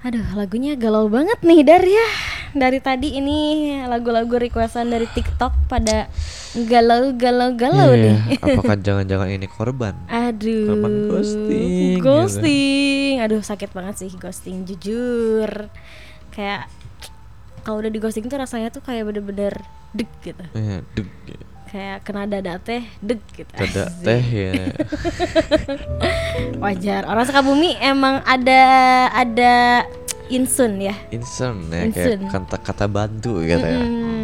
Aduh, lagunya galau banget nih ya. Dari tadi ini lagu-lagu requestan dari TikTok pada galau nih. Apakah jangan-jangan ini korban? Korban Aduh, ghosting gitu. ghosting. Aduh, sakit banget sih ghosting, jujur. Kayak kalau udah di ghosting tuh rasanya tuh kayak bener-bener deg gitu. Deg, Kayak kena dada teh, deg gitu. dada Asik. teh ya. Wajar. Orang Sukabumi emang ada insun ya. Insert ya, Insun. kayak kata-kata bantu gitu ya.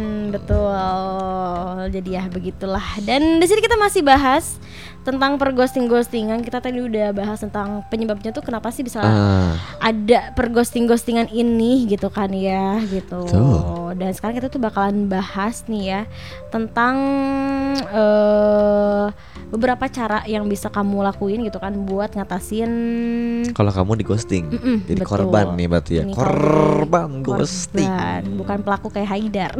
Betul. Jadi ya begitulah. Dan di sini kita masih bahas tentang perghosting-ghostingan. Kita tadi udah bahas tentang penyebabnya tuh kenapa sih bisa ada perghosting-ghostingan ini gitu kan ya, gitu. Betul. Dan sekarang kita tuh bakalan bahas nih ya tentang beberapa cara yang bisa kamu lakuin gitu kan buat ngatasin. Kalau kamu di ghosting, jadi betul. korban nih berarti ya. Ini Korban ghosting. bukan pelaku kayak Haidar.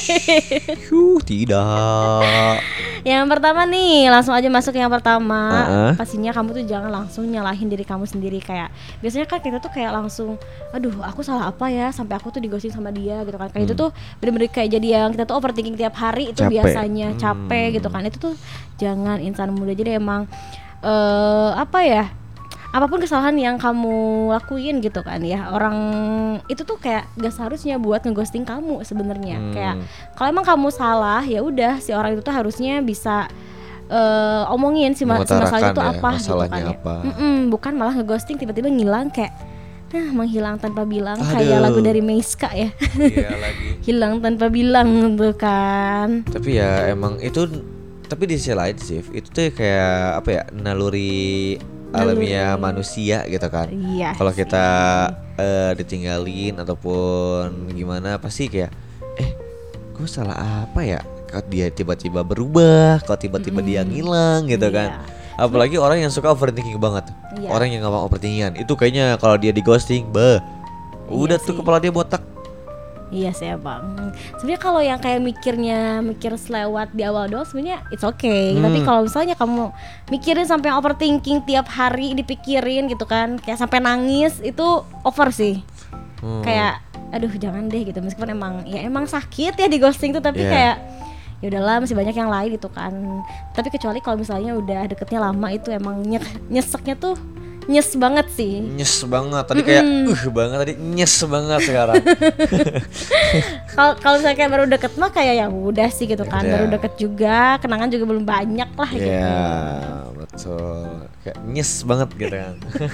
Tidak. Yang pertama nih, langsung aja masuk yang pertama. Pastinya Kamu tuh jangan langsung nyalahin diri kamu sendiri. Kayak biasanya kan kita tuh kayak langsung, aduh aku salah apa ya sampai aku tuh digosting sama dia gitu kan. Kayak itu tuh bener-bener kayak jadi yang kita tuh overthinking tiap hari itu. Capek. Biasanya capek gitu kan. Itu tuh jangan insan muda. Jadi emang apapun kesalahan yang kamu lakuin gitu kan ya, orang itu tuh kayak gak seharusnya buat ngeghosting kamu sebenarnya. Kayak kalau emang kamu salah ya udah, si orang itu tuh harusnya bisa omongin si masalahnya itu ya, apa gitu kan masalahnya ya. apa. Bukan malah ngeghosting tiba-tiba ngilang kayak menghilang tanpa bilang. Aduh. Kayak lagu dari Meiska ya. Iya lagi. Hilang tanpa bilang tuh kan. Tapi ya emang itu, tapi di sisi lain sih itu tuh kayak apa ya, naluri alamiah manusia gitu kan. Iya. Kalau kita ditinggalin ataupun gimana pasti kayak gue salah apa ya, kok dia tiba-tiba berubah, kok tiba-tiba dia ngilang gitu kan. Apalagi orang yang suka overthinking banget. Iya. Orang yang gampang overthinkingan itu kayaknya kalau dia di ghosting, udah tuh sih. kepala dia botak. Iya sih abang. Sebenarnya kalau yang kayak mikir selewat di awal doang sebenarnya it's okay. Tapi kalau misalnya kamu mikirin sampai overthinking tiap hari dipikirin gitu kan, kayak sampai nangis, itu over sih. Kayak aduh jangan deh gitu. Meskipun emang sakit ya di ghosting tuh, tapi kayak ya udahlah masih banyak yang lain gitu kan. Tapi kecuali kalau misalnya udah deketnya lama, itu emang nyeseknya tuh nyes banget sih. Nyes banget tadi kayak banget tadi, nyes banget sekarang. Kalau misalnya kayak baru deket mah kayak ya udah sih gitu kan. Iya. Baru deket juga, kenangan juga belum banyak lah gitu. Iya, betul. Kayak nyes banget gitu kan.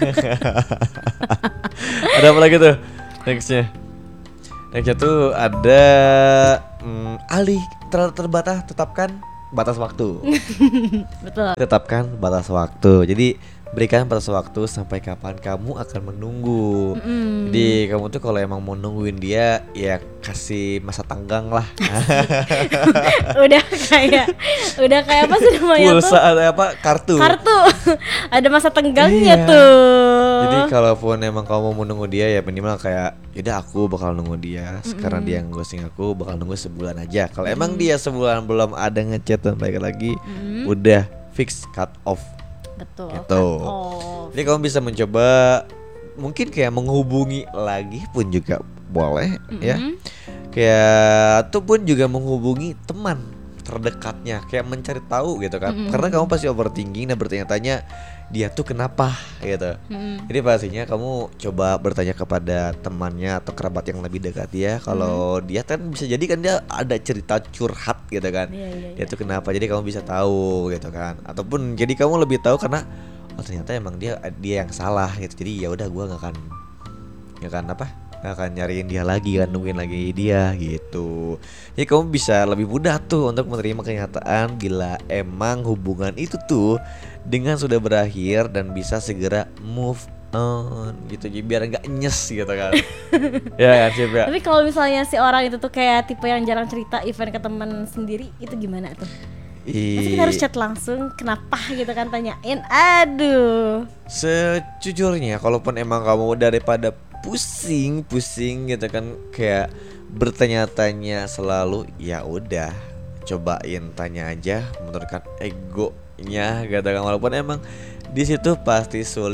Ada apa lagi tuh nextnya? Nextnya tuh ada alih terbatas, tetapkan batas waktu. Betul. Tetapkan batas waktu. Jadi berikan batas waktu sampai kapan kamu akan menunggu. Jadi kamu tuh kalau emang mau nungguin dia, ya kasih masa tenggang lah. udah kayak apa sih namanya Pulsa tuh? ada apa? Kartu. Ada masa tenggangnya Iya. tuh. Jadi kalaupun emang kamu mau nunggu dia, ya minimal kayak yaudah aku bakal nunggu dia. Sekarang dia ghosting aku, bakal nunggu sebulan aja. Kalau emang dia sebulan belum ada ngechat dan balik lagi, udah fix cut off. Betul. Gitu. Cut off. Jadi kamu bisa mencoba mungkin kayak menghubungi lagi pun juga boleh ya. Kayak ataupun juga menghubungi teman terdekatnya, kayak mencari tahu gitu kan. Karena kamu pasti overthinking dan bertanya-tanya dia tuh kenapa gitu. Jadi pastinya kamu coba bertanya kepada temannya atau kerabat yang lebih dekat dia. Kalau dia kan bisa jadi kan dia ada cerita curhat gitu kan. Iya. Dia tuh kenapa, jadi kamu bisa tahu gitu kan. Ataupun jadi kamu lebih tahu karena ternyata emang dia yang salah gitu. Jadi ya udah gue nggak akan nyariin dia lagi kan, nungguin lagi dia gitu. Jadi kamu bisa lebih mudah tuh untuk menerima kenyataan bila emang hubungan itu tuh dengan sudah berakhir dan bisa segera move on gitu. Jadi biar nggak nyes gitu kan. Ya kan sih ya. Tapi kalau misalnya si orang itu tuh kayak tipe yang jarang cerita event ke teman sendiri, itu gimana tuh? Pasti kita harus chat langsung, kenapa gitu kan, tanyain. Aduh. Sejujurnya kalaupun emang kamu daripada pusing gitu kan, kayak bertanya-tanya selalu, ya udah cobain tanya aja, menurunkan egonya gitu kan. Walaupun emang di situ pasti sulit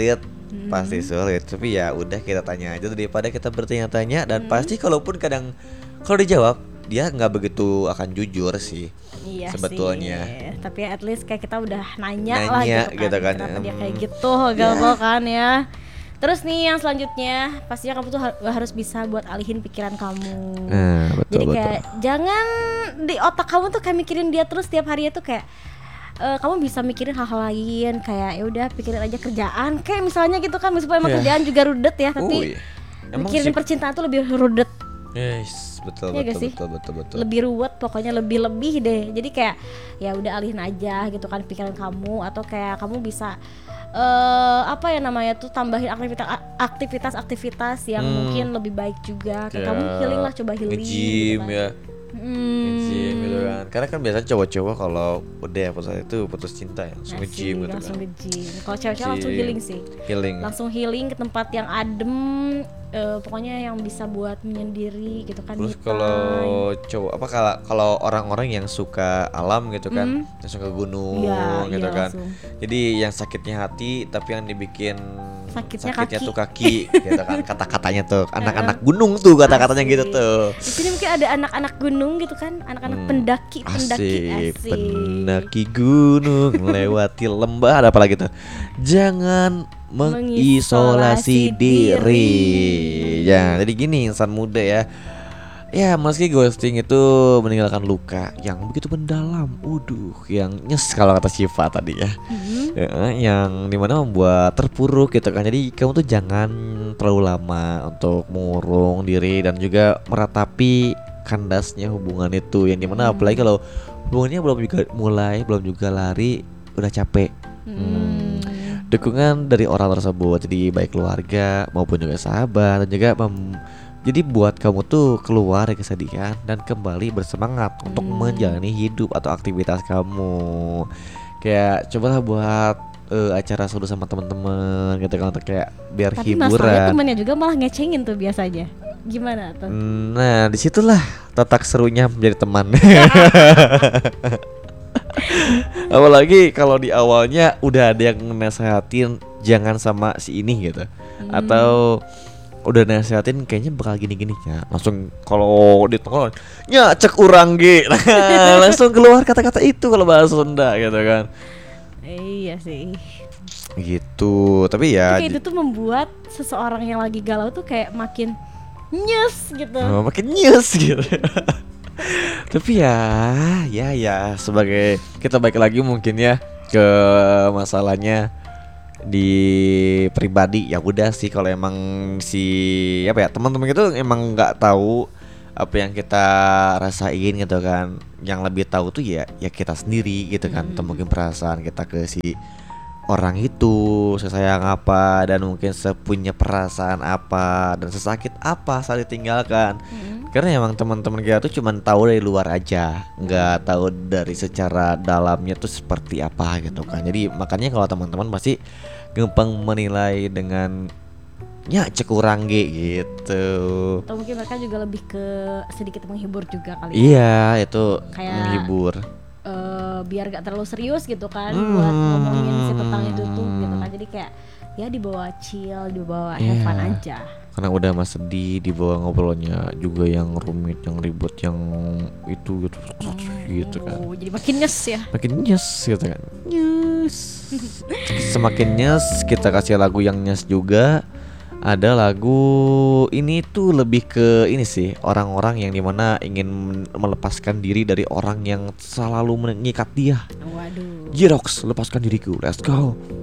pasti sulit. Tapi ya udah kita tanya aja daripada kita bertanya-tanya dan pasti kalaupun kadang kalau dijawab dia nggak begitu akan jujur sih. Iya sebetulnya. sih. Tapi at least kayak kita udah nanya lah gitu kan. Kenapa dia kayak gitu gagal kan ya. Terus nih yang selanjutnya pastinya kamu tuh harus bisa buat alihin pikiran kamu. Betul, jadi kayak jangan di otak kamu tuh kayak mikirin dia terus tiap hari itu kayak kamu bisa mikirin hal-hal lain kayak ya udah pikirin aja kerjaan kayak misalnya gitu kan meskipun emang kerjaan juga rudet ya tapi mikirin percintaan tuh lebih rudet. Yes, betul Ya betul. Lebih ruwet pokoknya lebih deh. Jadi kayak ya udah alihin aja gitu kan pikiran kamu atau kayak kamu bisa apa ya namanya tuh tambahin aktivitas yang mungkin lebih baik juga. Kayak kamu healing lah, coba healing nge-gym gitu kan. ya. Nge-gym gitu kan. Karena kan biasanya cowok-cowok kalau udah putus cinta ya langsung nge-gym gitu langsung kan. nge-gym. Kalau cewek-cewek langsung healing sih. Langsung healing ke tempat yang adem, pokoknya yang bisa buat menyendiri gitu kan. Terus kalau cowok kalau orang-orang yang suka alam gitu kan, yang suka gunung gitu kan. Langsung. Jadi yang sakitnya hati tapi yang dibikin sakitnya tuh kaki gitu kan. Kata-katanya tuh anak-anak gunung tuh kata-katanya gitu tuh. Di sini mungkin ada anak-anak gunung gitu kan, anak-anak pendaki. Pendaki gunung lewati lembah, ada apa lagi tuh? Jangan mengisolasi diri. Ya, jadi gini insan muda ya. Ya, meski ghosting itu meninggalkan luka yang begitu mendalam, yang nyes kalau kata Syifa tadi ya. Yang dimana membuat terpuruk gitu kan. Jadi kamu tuh jangan terlalu lama untuk mengurung diri dan juga meratapi kandasnya hubungan itu. Yang dimana apalagi kalau hubungannya belum juga lari, udah capek. Dukungan dari orang tersebut, jadi baik keluarga maupun juga sahabat dan juga jadi buat kamu tuh keluar dari kesedihan dan kembali bersemangat untuk menjalani hidup atau aktivitas kamu. Kayak cobalah buat acara seru sama teman-teman gitu kan, untuk kayak biar tapi hiburan. Tapi masalahnya temannya juga malah ngecengin tuh biasanya. Gimana tuh? Nah, disitulah letak serunya menjadi teman. Apalagi kalau di awalnya udah ada yang nasehatin jangan sama si ini gitu, atau udah nasehatin kayaknya bakal gini-gini ya, langsung kalau di tongkrongan nya cek urang ge, langsung keluar kata-kata itu kalau bahasa Sunda gitu kan. Iya sih. Gitu, tapi ya itu tuh membuat seseorang yang lagi galau tuh kayak makin nyes gitu. Makin nyes gitu. Tapi ya sebagai kita balik lagi mungkin ya ke masalahnya di pribadi, ya udah sih kalau emang teman-teman itu emang nggak tahu apa yang kita rasain gitu kan, yang lebih tahu tuh ya kita sendiri gitu kan. Atau mungkin perasaan kita ke si orang itu sesayang apa dan mungkin sepunya perasaan apa dan sesakit apa saat ditinggalkan. Karena emang teman-teman kita tuh cuman tahu dari luar aja, nggak tahu dari secara dalamnya tuh seperti apa gitu kan. Jadi makanya kalau teman-teman pasti gampang menilai dengan cek urang gitu. Atau mungkin mereka juga lebih ke sedikit menghibur juga kali. Iya, itu kayak menghibur. Biar gak terlalu serius gitu kan, buat ngomongin si tentang itu tuh gitu kan. Jadi kayak ya dibawa chill, dibawa have fun aja. Karena udah mas sedih, dibawa ngobrolnya juga yang rumit, yang ribet, yang itu gitu kan. Jadi makin nyes ya. Makin nyes gitu kan. Nyes. Semakin nyes kita kasih lagu yang nyes juga. Ada lagu ini tuh lebih ke ini sih, orang-orang yang dimana ingin melepaskan diri dari orang yang selalu mengikat dia. Waduh. Jirox, lepaskan diriku, let's go.